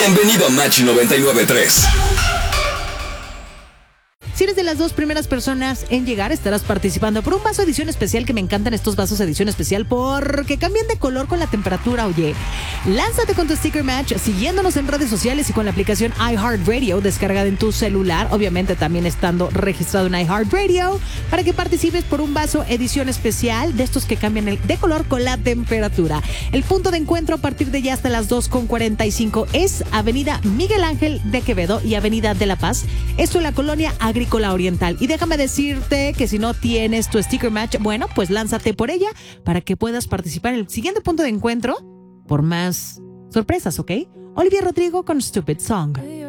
Bienvenido a Match 99.3. Si eres de las 2 primeras personas en llegar, estarás participando por un vaso edición especial, que me encantan estos vasos edición especial porque cambian de color con la temperatura. Oye, lánzate con tu sticker match siguiéndonos en redes sociales y con la aplicación iHeartRadio descargada en tu celular, obviamente también estando registrado en iHeartRadio, para que participes por un vaso edición especial de estos que cambian de color con la temperatura. El punto de encuentro a partir de ya hasta las 2:45 es Avenida Miguel Ángel de Quevedo y Avenida de la Paz, esto en la colonia Agrícola Oriental. Y déjame decirte que si no tienes tu sticker match, bueno, pues lánzate por ella para que puedas participar en el siguiente punto de encuentro por más sorpresas, ¿ok? Olivia Rodrigo con Stupid Song.